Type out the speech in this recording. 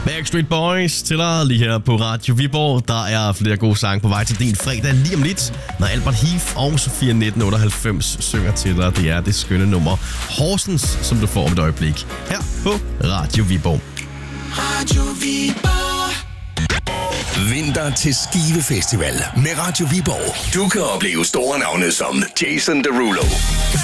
Backstreet Boys til dig lige her på Radio Viborg. Der er flere gode sange på vej til din fredag lige om lidt, når Albert Heath og Sofia 1998 synger til dig. Det er det skønne nummer Horsens, som du får om et øjeblik her på Radio Viborg. Radio Viborg. Vinter til Skive Festival med Radio Viborg. Du kan opleve store navne som Jason Derulo,